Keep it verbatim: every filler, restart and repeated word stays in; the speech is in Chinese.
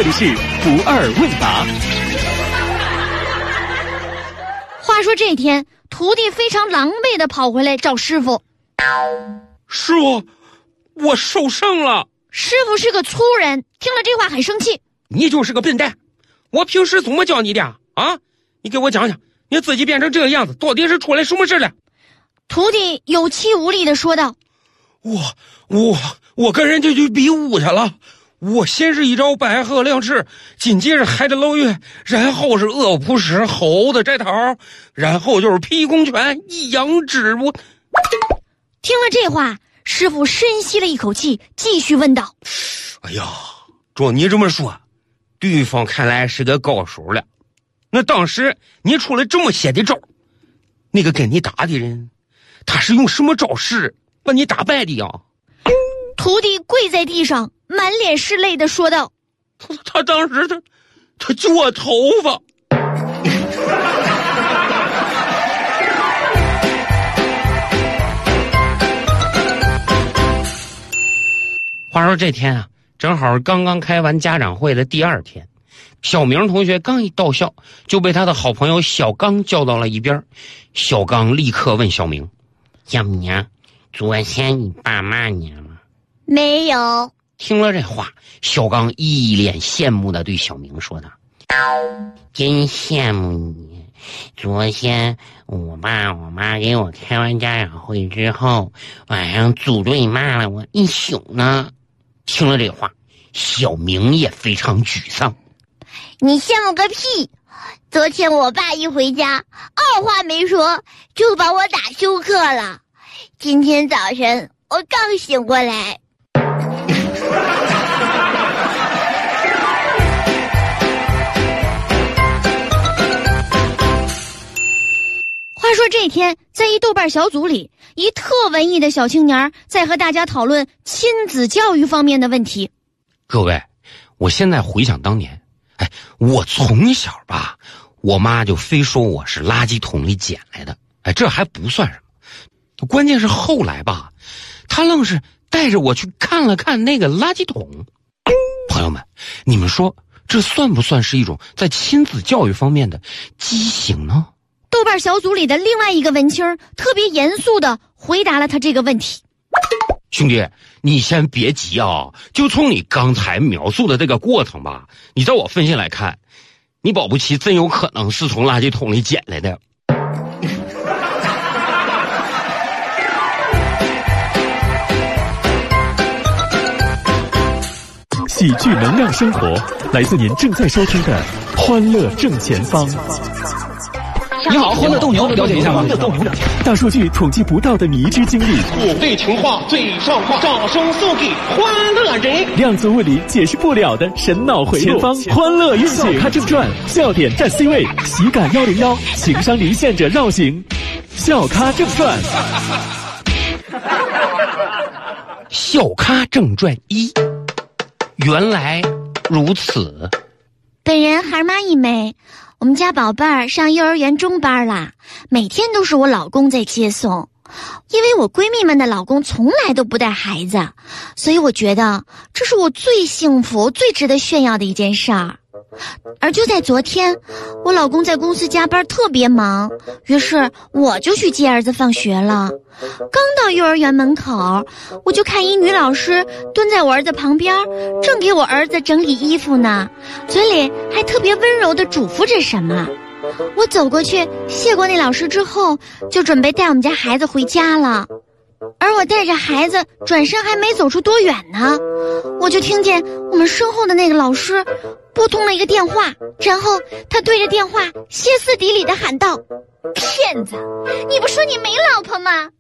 是不二问答。 话说这天，徒弟非常狼狈地跑回来找师傅。 师傅，我受伤了。 师傅是个粗人，听了这话很生气。 你就是个笨蛋，我平时怎么教你的啊？你给我讲讲，你自己变成这个样子，到底是出来什么事了？ 徒弟有气无力地说道： 我我我跟人家去比武去了，我先是一招百鹤亮翅，紧接着海的捞月，然后是恶扑石猴子摘桃，然后就是劈弓拳一阳指。我听了这话，师傅深吸了一口气，继续问道： 哎呀，照你这么说，对方看来是个高手了。那当时你出了这么些的招，那个跟你打的人他是用什么招式把你打败的呀？ 徒弟跪在地上，满脸是泪地说道： 他, 他当时他他揪我头发。话说这天啊，正好刚刚开完家长会的第二天，小明同学刚一到校，就被他的好朋友小刚叫到了一边。小刚立刻问小明： 小明，昨天你爸骂你了吗？ 没有。 听了这话，小刚一脸羡慕地对小明说道：真羡慕你，昨天我爸我妈给我开完家长会之后，晚上组队骂了我一宿呢。听了这话，小明也非常沮丧。 你羡慕个屁！昨天我爸一回家，二话没说就把我打休克了。今天早晨我刚醒过来。 话说这天，在一豆瓣小组里，一特文艺的小青年在和大家讨论亲子教育方面的问题。 各位，我现在回想当年，哎，我从小吧，我妈就非说我是垃圾桶里捡来的，哎，这还不算什么，关键是后来吧，她愣是带着我去看了看那个垃圾桶。朋友们，你们说这算不算是一种在亲子教育方面的畸形呢？ 豆瓣小组里的另外一个文青特别严肃地回答了他这个问题。 兄弟，你先别急啊，就从你刚才描述的这个过程吧，你照我分析来看，你保不齐真有可能是从垃圾桶里捡来的。 喜剧能量生活，来自您正在收听的欢乐正前方。 你好，欢乐斗牛，了解一下吗？ 大数据统计不到的迷之经历， 我对情话最上话，掌声送给欢乐人。 量子物理解释不了的神脑回路，前方欢乐运行。笑咖正传，笑点占 C 位，喜感一零一，情商离线者绕行。笑咖正传， 笑咖正传一，原来如此。 本人孩妈一枚。我们家宝贝儿上幼儿园中班啦，每天都是我老公在接送。因为我闺蜜们的老公从来都不带孩子，所以我觉得这是我最幸福、最值得炫耀的一件事儿。而就在昨天，我老公在公司加班特别忙，于是我就去接儿子放学了。刚到幼儿园门口，我就看一女老师蹲在我儿子旁边，正给我儿子整理衣服呢，嘴里还特别温柔地嘱咐着什么。我走过去谢过那老师之后，就准备带我们家孩子回家了。而我带着孩子转身还没走出多远呢，我就听见我们身后的那个老师拨通了一个电话，然后他对着电话歇斯底里地喊道：骗子，你不说你没老婆吗？